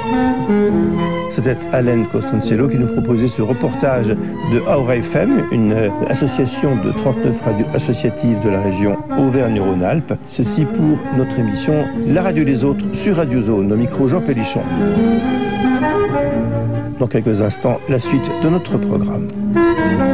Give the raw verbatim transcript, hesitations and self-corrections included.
C'était Alain Costancello qui nous proposait ce reportage de Aura F M, une association de trente-neuf radios associatives de la région Auvergne-Rhône-Alpes. Ceci pour notre émission La radio des autres sur Radio Zone. Au micro Jean Pellichon. Dans quelques instants, la suite de notre programme.